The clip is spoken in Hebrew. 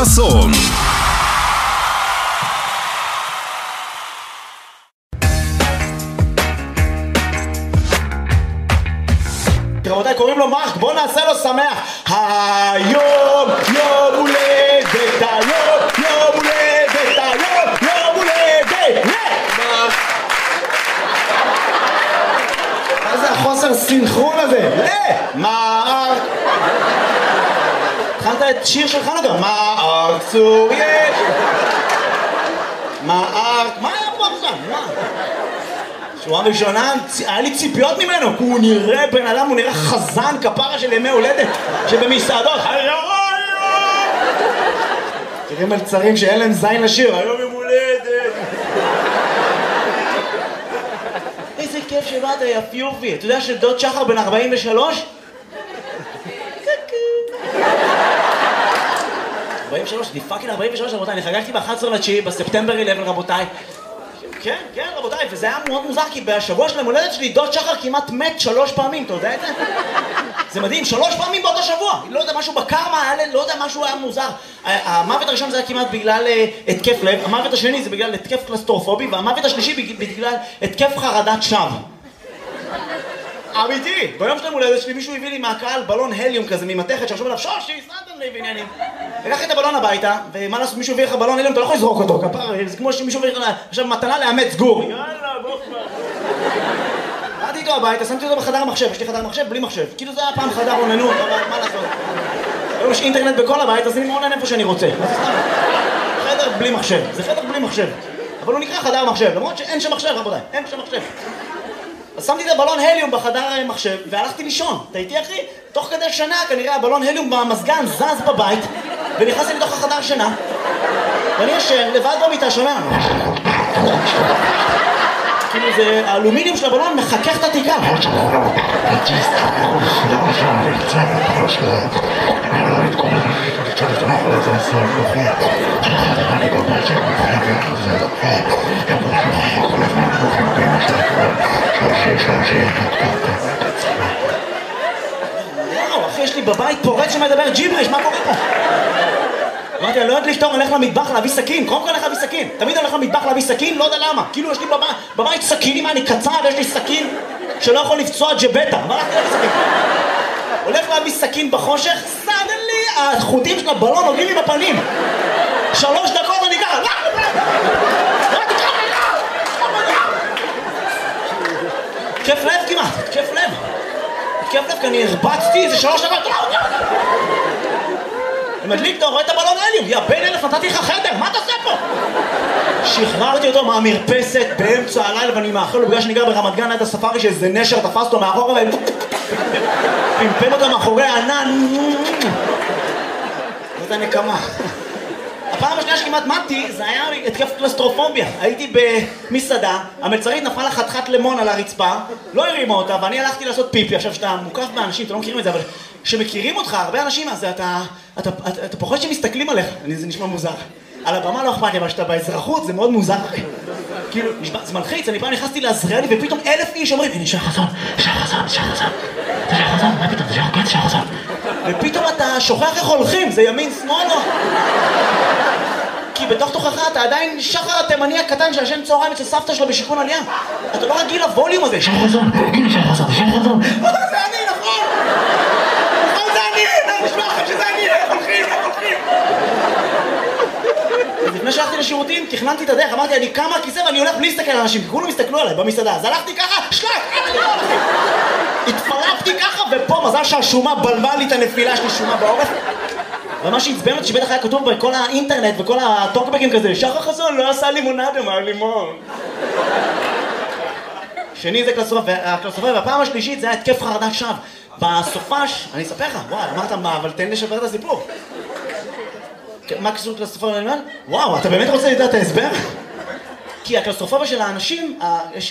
חסון. רבותיי, קוראים לו מרק, בוא נעשה לו שמח. היום יום הולדת, היום יום הולדת, היום יום הולדת. מה זה החוסר סינכרון הזה? מרק. התחלת את שיר של חנוכה. מרק צור יש. מרק, מה היה פה עכשיו? מה? שורה ראשונה, היה לי ציפיות ממנו, כי הוא נראה בן אדם, הוא נראה חזן כפרה של ימי הולדת שבמסעדות. תראה מלצרים שאין להם זין לשיר, היום יום הולדת. איזה כיף שבאת יפיופי. אתה יודע שדוד שחר בן 43? 43, נפאקינג 43 רבותיי, אני חגגתי ב-11/9 בספטמבר 11 רבותיי. כן, כן רבותיי, וזה היה מאוד מוזר כי בשבוע של המולדת שלי דוד שחר כמעט מת 3 פעמים, אתה יודע את זה? זה מדהים, 3 פעמים באותו שבוע. לא יודע, משהו בקרמה, לא יודע, משהו היה מוזר. המוות הראשון זה היה כמעט בגלל התקף לב, המוות השני זה בגלל התקף קלסטרופובי, והמוות השלישי בגלל התקף חרדת שווא. אמיתי, ביום של המולדת שלי מישהו הביא לי מהקהל בלון הליום כזה ממתכת שחשוב עליו שושי, סתם לי ועניינים. לקחתי את הבלון הביתה, ומה לעשות, מישהו הביא לך בלון הליום, אתה לא יכול לזרוק אותו, כפר, זה כמו שמישהו הביא לך עכשיו מתנה לאמץ גור. יאללה, בוא כבר. באתי איתו הביתה, שמתי אותו בחדר המחשב, יש לי חדר מחשב בלי מחשב. כאילו זה היה פעם חדר עוננות, אבל מה לעשות? היום יש אינטרנט בכל הבית, אז אני מעונן איפה שאני רוצה. חדר בלי מחשב, זה חדר בלי מחשב. אבל הוא נקרא חדר מחשב, למרות שאין שם מחשב, רבותיי, אין שם מחשב. אז שמתי את הבלון הליום בחדר מחשב והלכתי לישון. אתה איתי אחי? תוך כדי שנה כנראה הבלון הליום במזגן זז בבית ונכנסתי לתוך החדר שינה ואני ישן לבד במיטה שומע כאילו זה האלומיניום של הבלון מחכך את התיקה. וואו, אחי, יש לי בבית פורץ שמדבר ג'יבריש, מה קורה פה? אמרתי, אני לא יודעת לפתור, אני הולך למטבח להביא סכין, קודם כל הולך להביא סכין. תמיד אני הולך למטבח להביא סכין, לא יודע למה. כאילו יש לי בבית סכינים, אני קצר, ויש לי סכין שלא יכול לפצוע ג'בטה. מה הלכתי להביא סכין? הולך להביא סכין בחושך, סדלי, החוטים של הבלון עוגעים לי בפנים. 3 דקות אני ככה, כיף לב כמעט, כיף לב. כיף לב, כי אני הרבצתי איזה 3 דקות. מדליק, אתה רואה את הבלון הליום, יא בן 1000, נתתי לך חדר, מה אתה עושה פה? שחררתי אותו מהמרפסת באמצע הלילה ואני מאחל לו בגלל שאני גר ברמת גן עד הספארי שאיזה נשר תפס אותו מאחורה ופמפם אותו מאחורי הענן. זאת הנקמה. הפעם השנייה שכמעט מתתי זה היה התקף קלסטרופוביה. הייתי במסעדה, המלצרית נפלה חתיכת לימון על הרצפה, לא הרימה אותה ואני הלכתי לעשות פיפי. עכשיו שאתה מוקף באנשים, אתה לא מכירים את זה, אבל שמכירים אותך, הרבה אנשים, אז אתה פוחד שמסתכלים עליך, זה נשמע מוזר. על הבמה לא אכפת לי, אבל שאתה באזרחות זה מאוד מוזר. כאילו, זה מלחיץ, אני פעם נכנסתי לעזריאלי ופתאום 1000 איש אומרים, הנה שחר חסון, שחר חסון, שחר חסון, זה שחר חסון, מה פתאום, זה שחר חסון. ופתאום אתה שוכח איך הולכים, זה ימין שמאל או... כי בתוך תוכך אתה עדיין שחר התימני הקטן שישן צהריים אצל סבתא שלו בשיכון עלייה. אתה לא רגיל לווליום הזה. שחר חסון, הנה שחר חסון, שחר חסון. זה אני, נכון. נכון, זה אני, נשמע לכם שזה אני, איך הולכים, איך הולכים. לפני שהלכתי לשירותים, תכננתי את הדרך, אמרתי, אני קם מהכיסא ואני הולך בלי להסתכל על אנשים, כי כולם הסתכלו עליי במסעדה, אז הלכתי ככה, שלק, התפרפתי ככה, ופה מזל שהשומה בלבה לי את הנפילה שלי, שומה בעורף. ומה שהצבן אותי שבטח היה כתוב בכל האינטרנט וכל הטוקבקים כזה, שחר חסון לא עשה לימונדה מהלימון. שני זה הקלסטרופוביה, והפעם השלישית זה היה התקף חרדת שווא. בסופש, אני אספר לך, וואי, אמרת מה, אבל תן לשבר את הסיפור. מה קשור קלסטרופוביה ללימון? וואו, אתה באמת רוצה לדעת את ההסבר? כי הקלסטרופוביה של האנשים,